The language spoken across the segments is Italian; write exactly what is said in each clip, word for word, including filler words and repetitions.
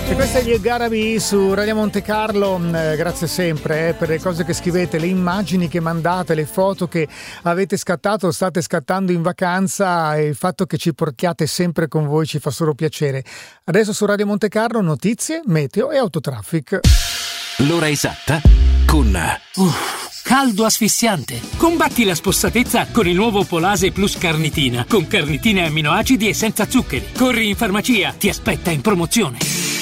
E questo è gli Garabi su Radio Monte Carlo. Eh, grazie sempre eh, per le cose che scrivete, le immagini che mandate, le foto che avete scattato o state scattando in vacanza, e il fatto che ci portiate sempre con voi ci fa solo piacere. Adesso su Radio Monte Carlo notizie, meteo e autotraffic. L'ora esatta con Uff, caldo asfissiante. Combatti la spossatezza con il nuovo Polase Plus Carnitina, con carnitine e amminoacidi e senza zuccheri. Corri in farmacia, ti aspetta in promozione.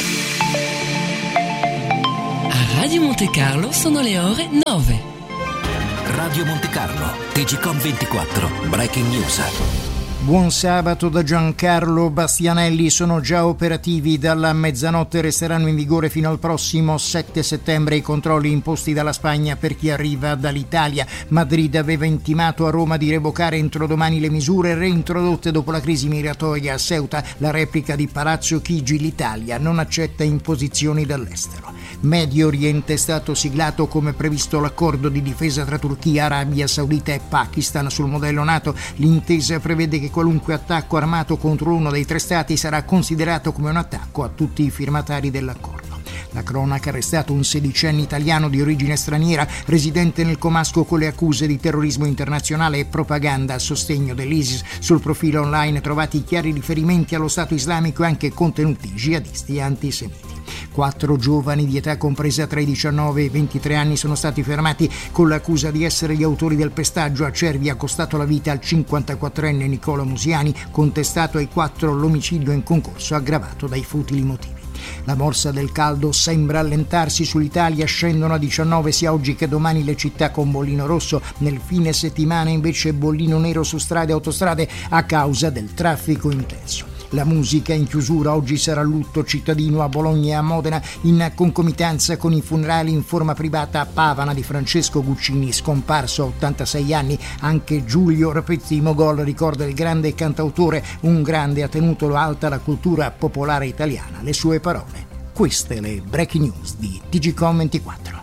A Radio Monte Carlo sono le ore nove. Radio Monte Carlo, T G Com ventiquattro, Breaking News. Buon sabato da Giancarlo Bastianelli. Sono già operativi dalla mezzanotte, resteranno in vigore fino al prossimo sette settembre i controlli imposti dalla Spagna per chi arriva dall'Italia. Madrid aveva intimato a Roma di revocare entro domani le misure reintrodotte dopo la crisi migratoria a Ceuta. La replica di Palazzo Chigi: l'Italia non accetta imposizioni dall'estero. Medio Oriente: è stato siglato come previsto l'accordo di difesa tra Turchia, Arabia Saudita e Pakistan sul modello NATO. L'intesa prevede che qualunque attacco armato contro uno dei tre stati sarà considerato come un attacco a tutti i firmatari dell'accordo. La cronaca: arrestato un sedicenne italiano di origine straniera residente nel comasco con le accuse di terrorismo internazionale e propaganda a sostegno dell'ISIS. Sul profilo online trovati chiari riferimenti allo Stato islamico e anche contenuti jihadisti e antisemiti. Quattro giovani di età compresa tra i diciannove e i ventitré anni sono stati fermati con l'accusa di essere gli autori del pestaggio a Cervia costato la vita al cinquantaquattrenne Nicola Musiani, contestato ai quattro l'omicidio in concorso aggravato dai futili motivi. La morsa del caldo sembra allentarsi sull'Italia, scendono a diciannove sia oggi che domani le città con bollino rosso, nel fine settimana invece bollino nero su strade e autostrade a causa del traffico intenso. La musica in chiusura: oggi sarà lutto cittadino a Bologna e a Modena in concomitanza con i funerali in forma privata a Pavana di Francesco Guccini, scomparso a ottantasei anni. Anche Giulio Rapezzi Mogol ricorda il grande cantautore, un grande, ha tenuto alta la cultura popolare italiana. Le sue parole. Queste le breaking news di T G Com ventiquattro.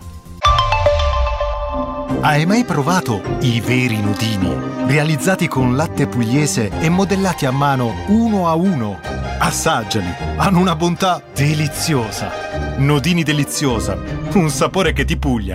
Hai mai provato i veri nudini, realizzati con latte pugliese e modellati a mano uno a uno? Assaggiali, hanno una bontà deliziosa. Nudini deliziosa, un sapore che ti puglia.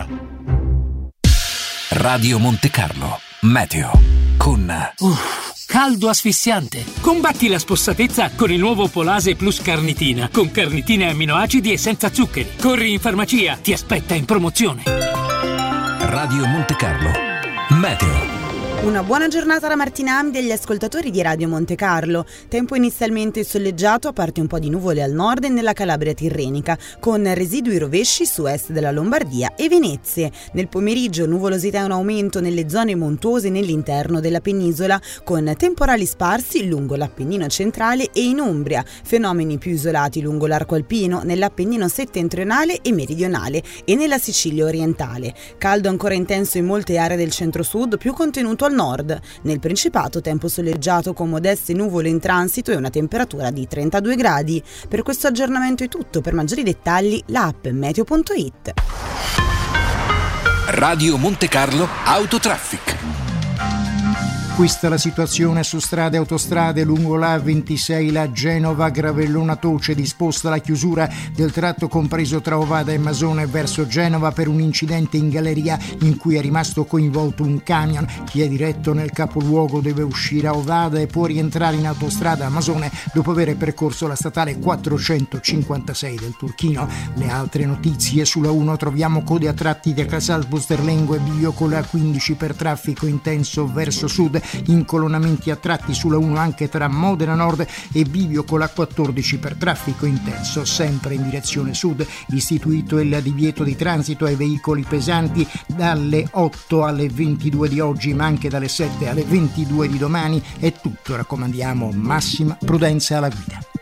Radio Monte Carlo, meteo con Uff, caldo asfissiante. Combatti la spossatezza con il nuovo Polase Plus Carnitina, con carnitine e amminoacidi e senza zuccheri. Corri in farmacia, ti aspetta in promozione. Radio Monte Carlo, meteo. Una buona giornata da Martina Amdi e agli ascoltatori di Radio Monte Carlo. Tempo inizialmente soleggiato, a parte un po' di nuvole al nord e nella Calabria tirrenica, con residui rovesci su est della Lombardia e Venezia. Nel pomeriggio nuvolosità in aumento nelle zone montuose nell'interno della penisola, con temporali sparsi lungo l'Appennino centrale e in Umbria, fenomeni più isolati lungo l'arco alpino, nell'Appennino settentrionale e meridionale e nella Sicilia orientale. Caldo ancora intenso in molte aree del centro-sud, più contenuto al nord. Nel Principato tempo soleggiato con modeste nuvole in transito e una temperatura di trentadue gradi. Per questo aggiornamento è tutto. Per maggiori dettagli l'app meteo punto it. Radio Monte Carlo Autotraffic. Questa è la situazione su strade e autostrade lungo la A ventisei, la Genova Gravellona Toce, disposta la chiusura del tratto compreso tra Ovada e Masone verso Genova per un incidente in galleria in cui è rimasto coinvolto un camion. Chi è diretto nel capoluogo deve uscire a Ovada e può rientrare in autostrada a Masone dopo aver percorso la statale quattrocentocinquantasei del Turchino. Le altre notizie: sulla uno troviamo code a tratti da Casal Busterlengo e Bivio con la quindici per traffico intenso verso sud, incolonnamenti a tratti sulla uno anche tra Modena Nord e Bivio con la quattordici per traffico intenso sempre in direzione sud. Istituito il divieto di transito ai veicoli pesanti dalle otto alle ventidue di oggi, ma anche dalle sette alle ventidue di domani. È tutto, raccomandiamo massima prudenza alla guida.